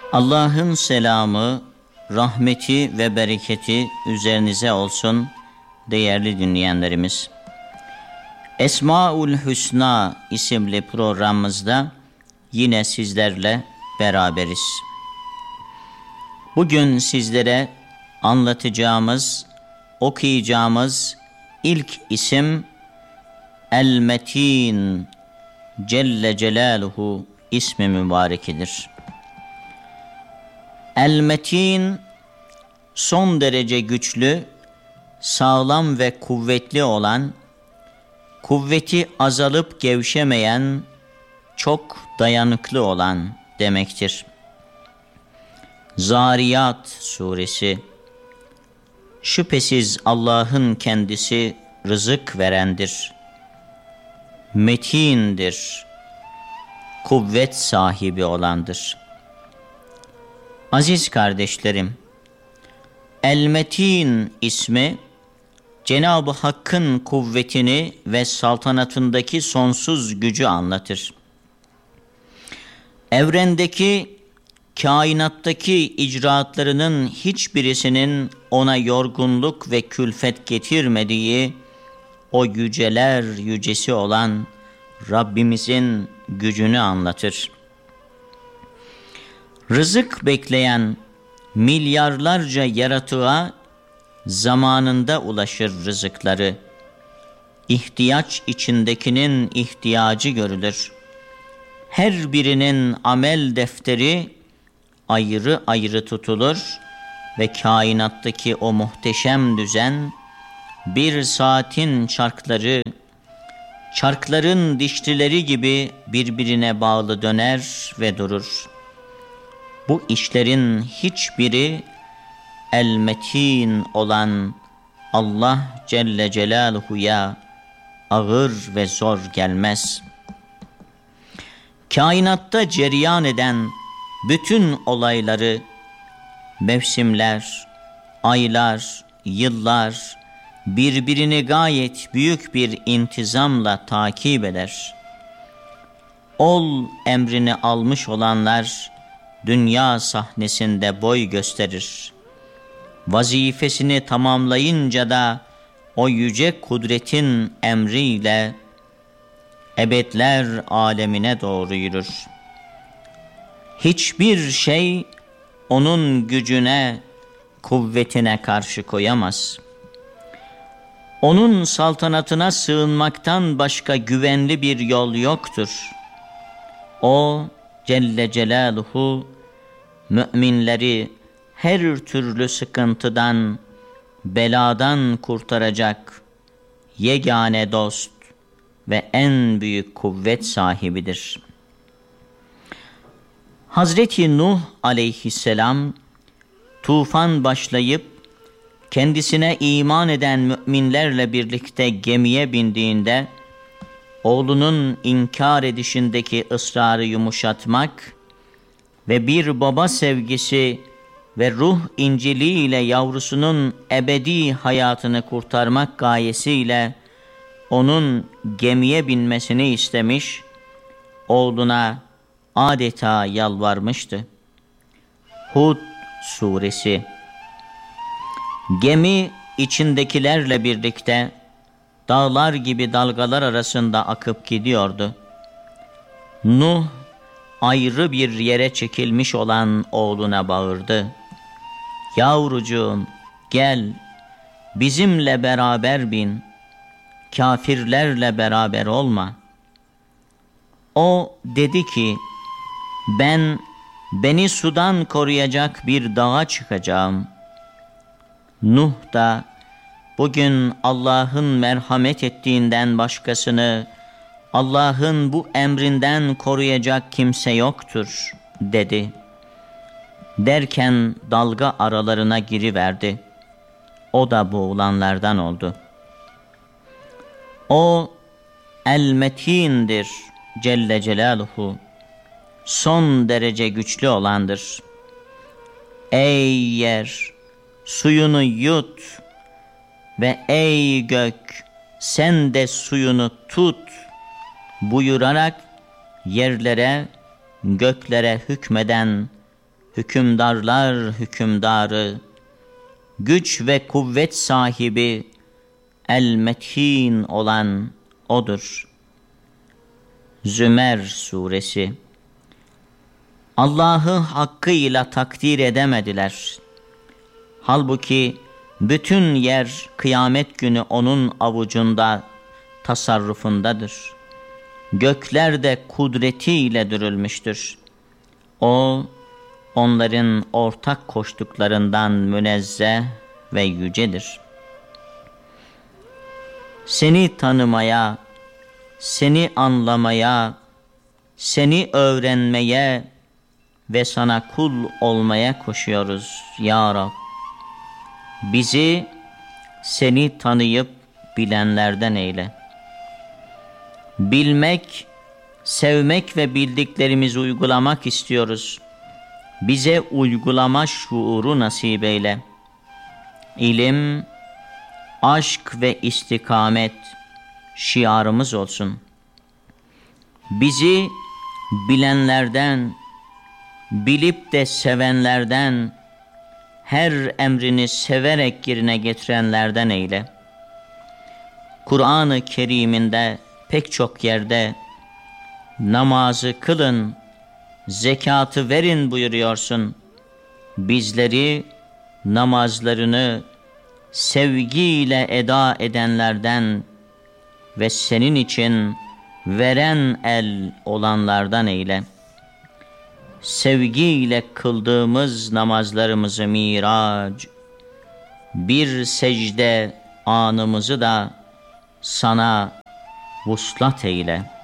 Allah'ın selamı, rahmeti ve bereketi üzerinize olsun değerli dinleyenlerimiz. Esmaül Hüsna isimli programımızda yine sizlerle beraberiz. Bugün sizlere anlatacağımız, okuyacağımız ilk isim El-Metin Celle Celaluhu ismi mübarekidir. El-Metin son derece güçlü, sağlam ve kuvvetli olan, kuvveti azalıp gevşemeyen, çok dayanıklı olan demektir. Zariyat suresi, şüphesiz Allah'ın kendisi rızık verendir, metindir, kuvvet sahibi olandır. Aziz kardeşlerim, El-Metin ismi, Cenab-ı Hakk'ın kuvvetini ve saltanatındaki sonsuz gücü anlatır. Evrendeki, kainattaki icraatlarının hiçbirisinin ona yorgunluk ve külfet getirmediği, o yüceler yücesi olan Rabbimizin gücünü anlatır. Rızık bekleyen milyarlarca yaratığa zamanında ulaşır rızıkları. İhtiyaç içindekinin ihtiyacı görülür. Her birinin amel defteri ayrı ayrı tutulur ve kainattaki o muhteşem düzen, bir saatin çarkların dişlileri gibi birbirine bağlı döner ve durur. Bu işlerin hiçbiri El-Metin olan Allah Celle Celaluhu'ya ağır ve zor gelmez. Kainatta cereyan eden bütün olayları, mevsimler, aylar, yıllar birbirini gayet büyük bir intizamla takip eder. Ol emrini almış olanlar dünya sahnesinde boy gösterir. Vazifesini tamamlayınca da o yüce kudretin emriyle ebedler alemine doğru yürür. Hiçbir şey onun gücüne, kuvvetine karşı koyamaz. Onun saltanatına sığınmaktan başka güvenli bir yol yoktur. O Celle Celaluhu müminleri her türlü sıkıntıdan, beladan kurtaracak yegane dost ve en büyük kuvvet sahibidir. Hazreti Nuh aleyhisselam tufan başlayıp kendisine iman eden müminlerle birlikte gemiye bindiğinde oğlunun inkar edişindeki ısrarı yumuşatmak ve bir baba sevgisi ve ruh inceliğiyle yavrusunun ebedi hayatını kurtarmak gayesiyle onun gemiye binmesini istemiş, oğluna adeta yalvarmıştı. Hud suresi. Gemi içindekilerle birlikte dağlar gibi dalgalar arasında akıp gidiyordu. Nuh ayrı bir yere çekilmiş olan oğluna bağırdı. Yavrucuğum gel, bizimle beraber bin, kafirlerle beraber olma. O dedi ki, beni sudan koruyacak bir dağa çıkacağım. Nuh da bugün Allah'ın merhamet ettiğinden başkasını Allah'ın bu emrinden koruyacak kimse yoktur dedi. Derken dalga aralarına giriverdi. O da boğulanlardan oldu. O El-Metin'dir Celle Celaluhu. Son derece güçlü olandır. Ey yer, suyunu yut ve ey gök, sen de suyunu tut buyurarak yerlere, göklere hükmeden hükümdarlar hükümdarı, güç ve kuvvet sahibi, el-methin olan O'dur. Zümer Suresi. Allah'ı hakkıyla takdir edemediler. Halbuki bütün yer kıyamet günü O'nun avucunda, tasarrufundadır. Gökler de kudretiyle dürülmüştür. O, onların ortak koştuklarından münezzeh ve yücedir. Seni tanımaya, seni anlamaya, seni öğrenmeye ve sana kul olmaya koşuyoruz ya Rab. Bizi seni tanıyıp bilenlerden eyle. Bilmek, sevmek ve bildiklerimizi uygulamak istiyoruz. Bize uygulama şuuru nasip eyle. İlim, aşk ve istikamet şiarımız olsun. Bizi bilenlerden, bilip de sevenlerden, her emrini severek yerine getirenlerden eyle. Kur'an-ı Kerim'inde pek çok yerde namazı kılın, zekatı verin buyuruyorsun. Bizleri namazlarını sevgiyle eda edenlerden ve senin için veren el olanlardan eyle. Sevgiyle kıldığımız namazlarımızı mirac, bir secde anımızı da sana vuslat eyle.